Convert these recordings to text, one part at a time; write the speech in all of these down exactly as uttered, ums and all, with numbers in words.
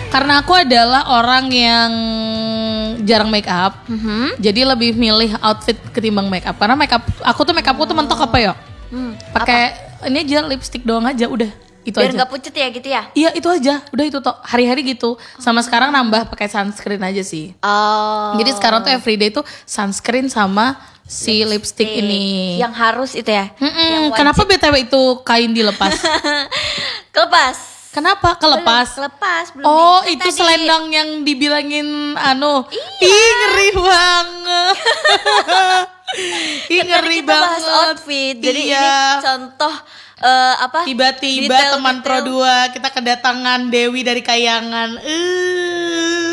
Karena aku adalah orang yang jarang make up, Mm-hmm. jadi lebih milih outfit ketimbang make up. Karena make up aku tuh make upku tuh mentok apa ya? Hmm, Pakai ini aja lipstick doang aja, udah itu biar aja. nggak pucet ya gitu ya. Iya itu aja, udah itu toh hari-hari gitu. Sama sekarang nambah pakai sunscreen aja sih. Oh. Jadi sekarang tuh everyday tuh sunscreen sama si lipstick, ini. Yang harus itu ya. Mm-mm, kenapa B T W itu kain dilepas? Kelepas. Kenapa kelepas? Belum, kelepas belum. Oh diikat itu tadi. selendang yang dibilangin anu. Iya. Ih ngeri banget. Ih Kan tadi ngeri kita bahas banget. outfit. Jadi iya. ini contoh eh, apa? Tiba-tiba detail- teman detail. Pro dua kita kedatangan Dewi dari Kayangan. Eh.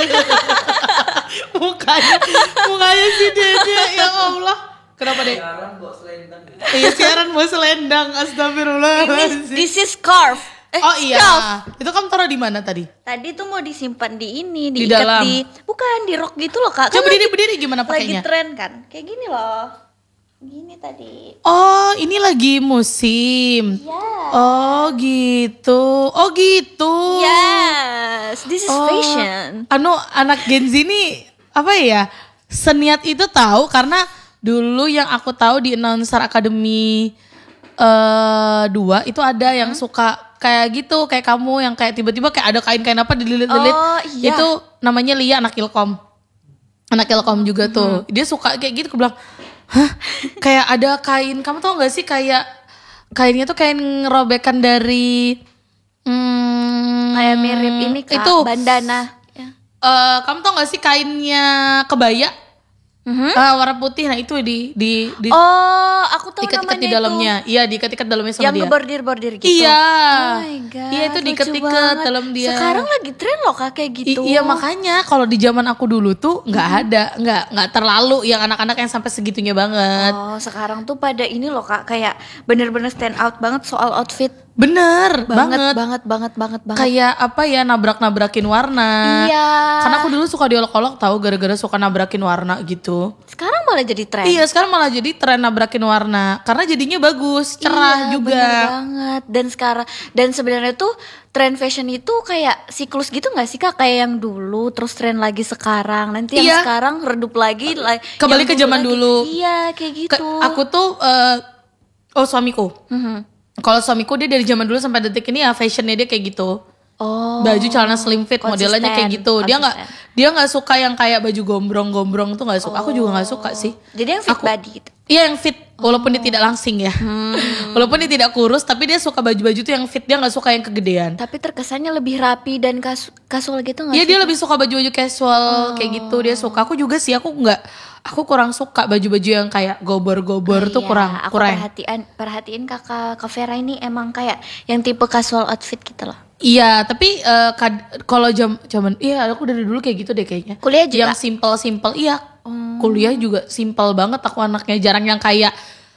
mukanya, mukanya si Dede ya Allah. Kenapa deh? Siaran bawa selendang. Iya siaran bawa selendang. Astagfirullahaladzim. This is scarf. Eh, Oh iya. scarf. Itu kamu taruh di mana tadi? Tadi tuh mau disimpan di ini, Di diikat dalam. di bukan di rok gitu loh Kak. Coba Kan berdiri lagi- berdiri gimana lagi pakainya? tren kan. Kayak gini loh. Gini tadi. Oh ini lagi musim. Ya. Oh gitu. Oh gitu. Yes, this is Oh, fashion. Anu anak Gen Z ini apa ya? Seniat itu tahu karena dulu yang aku tahu di Announcer Academy eh dua itu ada yang suka kayak gitu, kayak kamu yang kayak tiba-tiba kayak ada kain-kain apa dililit-lilit. Oh, iya. Itu namanya Lia anak Ilkom. Anak Ilkom juga tuh. Dia suka kayak gitu, aku bilang, "Hah? Kayak ada kain, kamu tau gak sih kayak kainnya tuh kain ngerobekan dari hmm, Kayak mirip ini Kak, itu bandana. Ya. eh, kamu tau gak sih kainnya kebaya? Mhm. Ah, warna putih. Nah, itu di di di Oh, aku tahu ikat-ikat namanya di itu. dalamnya. Iya, diikat-ikat dalamnya sama Yang dia. ngebordir-bordir gitu. Iya. Oh my god. Iya, itu lucu diikat-ikat banget. dalam dia. Sekarang lagi tren loh Kak kayak gitu. I- iya makanya kalau di zaman aku dulu tuh nggak Mm-hmm. ada, nggak nggak terlalu yang anak-anak yang sampai segitunya banget. Oh, sekarang tuh pada ini loh Kak, kayak bener-bener stand out banget soal outfit. Bener Banget, banget. banget, banget, banget, banget. Kayak apa ya nabrak-nabrakin warna. Iya. Karena aku dulu suka diolok-olok tahu gara-gara suka nabrakin warna gitu. Sekarang malah jadi tren. Iya sekarang malah jadi tren nabrakin warna karena jadinya bagus, cerah Iya, juga. bener banget. Dan sekarang dan sebenarnya tuh tren fashion itu kayak siklus gitu nggak sih Kak? Kayak yang dulu terus tren lagi sekarang. Nanti yang Iya. sekarang redup lagi la- Kembali yang ke zaman lagi. dulu. Iya, kayak gitu. Ke- aku tuh eh, oh suamiku. Mhm. Kalau suamiku dia dari zaman dulu sampai detik ini ya fashionnya dia kayak gitu. Oh. Baju celana slim fit modelnya konsisten, kayak gitu. Dia nggak konsisten. dia nggak suka yang kayak baju gombrong-gombrong tuh nggak suka. Aku juga nggak suka sih. Jadi yang fit Aku- body gitu. Iya yang fit walaupun dia tidak langsing ya. Hmm. Walaupun dia tidak kurus tapi dia suka baju-baju tuh yang fit, dia nggak suka yang kegedean. Tapi terkesannya lebih rapi dan kas kasual gitu nggak Iya sih? dia lebih suka baju-baju casual kayak gitu. Dia suka. Aku juga sih aku nggak aku kurang suka baju-baju yang kayak gobor-gobor tuh Iya, kurang aku kurang. perhatiin perhatiin kakak Kak Vera ini emang kayak yang tipe casual outfit gitu loh. Iya, tapi eh, kad- kalau jam zaman iya aku dari dulu kayak gitu deh kayaknya. Kuliah juga? Yang simple-simple iya. Kuliah juga simple banget aku anaknya, jarang yang kayak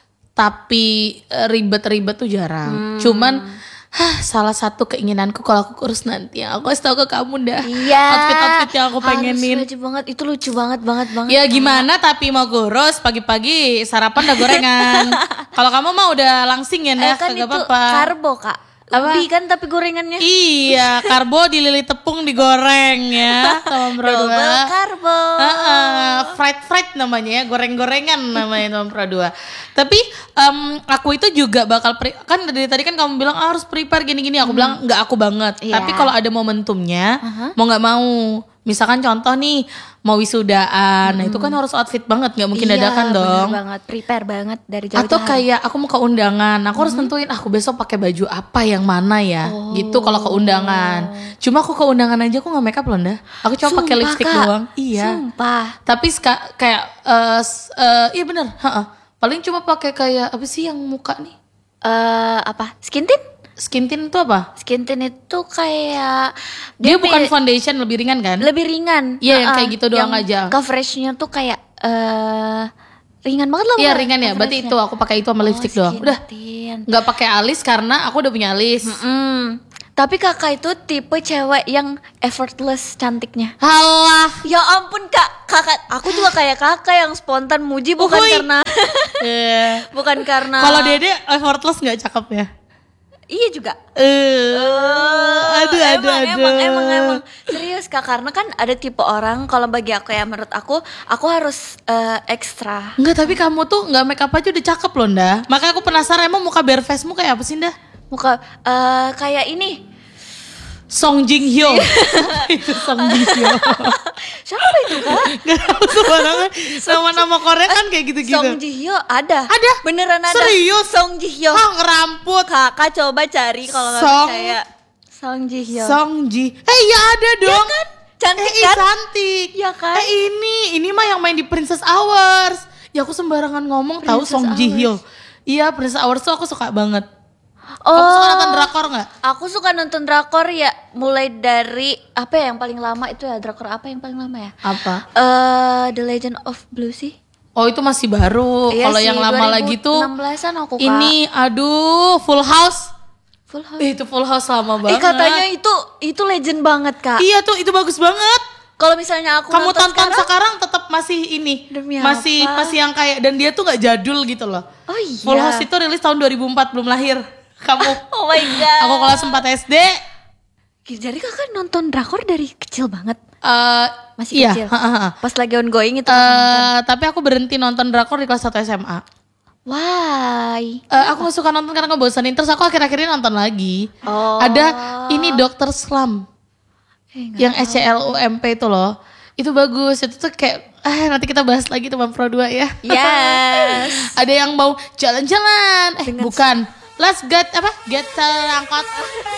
tapi eh, ribet-ribet tuh jarang. Hmm. Cuman hah, salah satu keinginanku kalau aku kurus nanti ya, aku kasih tau ke kamu dah. Iya. Outfit-outfit yang aku pengenin. Harus wajib banget, itu lucu banget banget banget. Ya gimana tapi mau kurus pagi-pagi sarapan udah gorengan. Kalau kamu mah udah langsing ya Eh, nah, kan kagak itu apa-apa. karbo Kak. Apa? Ubi kan tapi gorengannya. Iya, karbo dilili tepung digoreng ya sama Pro Double dua. karbo. Heeh, fried fried namanya ya, goreng-gorengan namanya sama Pro dua. Tapi em, aku itu juga bakal pre- kan dari tadi kan kamu bilang ah, harus prepare gini-gini, aku bilang nggak aku banget. Iya. Tapi kalau ada momentumnya, mau nggak mau, misalkan contoh nih mau wisudaan, nah itu kan harus outfit banget, nggak mungkin Iya, dadakan dong. bener banget, prepare banget dari jauh-jauh. Atau kayak aku mau ke undangan, aku harus tentuin aku besok pakai baju apa yang mana ya, gitu kalau ke undangan. Cuma aku ke undangan aja aku nggak make up loh, dah. Aku cuma pakai Sumpah, lipstick Kak. doang. Iya. Sumpah. Tapi ska- kayak eh s- eh, iya bener, heeh. Paling cuma pakai kayak apa sih yang muka nih? Eh apa? Skin tint? Skin tint itu apa? Skin tint itu kayak Dia, bukan mi- foundation, lebih ringan kan? lebih ringan. Iya, yang Heeh, kayak gitu doang yang aja. Coveragenya tuh kayak eh ringan banget lah. Iya Mbak, ringan ya. Berarti coveragenya. itu aku pakai itu sama Oh, lipstick doang. skin Udah. tint. Nggak pakai alis karena aku udah punya alis. Hmm. Tapi kakak itu tipe cewek yang effortless cantiknya. Halah. Ya ampun kak, kakak, aku juga kayak kakak yang spontan muji bukan Uhuy. karena Eh. bukan karena Kalau Dede effortless nggak cakep ya? Iya juga. Eh, Oh, aduh, aduh, emang, aduh. emang, emang, emang. Serius Kak, karena kan ada tipe orang kalau bagi aku ya menurut aku, aku harus eh, ekstra. Enggak, tapi kamu tuh nggak make up aja udah cakep loh, Nda. Makanya aku penasaran emang muka bare face-mu kayak apa sih, Nda? Muka eh, kayak ini. Song Jin Hyo. Itu Song Jin Hyo. Siapa itu Kak? Gak tahu sembarangan. Nama-nama Korea kan kayak gitu-gitu. Song Ji Hyo ada. Ada? Beneran ada. Serius? Song Ji Hyo. Ah, ngeramput. Kakak coba cari kalau nggak Song- percaya. Song Ji Hyo. Song Ji. Eh iya ada dong. kan? Cantik eh, kan? cantik. Iya kan? Eh ini, ini mah yang main di Princess Hours. Ya aku sembarangan ngomong tahu Princess Song Ji Hyo. Hours. Iya, Princess Hours tuh aku suka banget. Oh. Kamu suka nonton drakor nggak? Aku suka nonton drakor ya, mulai dari apa ya yang paling lama itu ya, drakor apa yang paling lama ya? Apa? Eh The Legend of Blue sih. Oh itu masih baru. Iya Kalau sih, yang lama lagi tuh enam belasan aku Kak. ini, aduh, Full House. Full House. Eh, itu Full House lama Eh banget. katanya itu itu legend banget Kak. Iya tuh, itu bagus banget. Kalau misalnya aku Kamu nonton tonton sekarang, sekarang tetap masih ini. Demi masih apa? masih yang kayak, dan dia tuh nggak jadul gitu loh. oh iya. Full House itu rilis tahun dua ribu empat, belum lahir. Kamu. Oh my god. Aku kelas empat S D. Jadi kakak nonton drakor dari kecil banget. Eh, Masih iya, kecil. ha, ha, ha. Pas lagi ongoing itu kakak nonton. Eh, tapi aku berhenti nonton drakor di kelas satu S M A. Why? Eh, aku gak suka nonton karena ngebosenin. Terus aku akhir-akhir ini nonton lagi. Oh. Ada ini Dokter Slump. Eh, nggak Yang S C L U M P itu loh. Itu bagus. Itu tuh kayak eh nanti kita bahas lagi teman Pro dua ya. Yes. Ada yang mau jalan-jalan. Eh Dengan- bukan. Let's get apa? Get terangkot.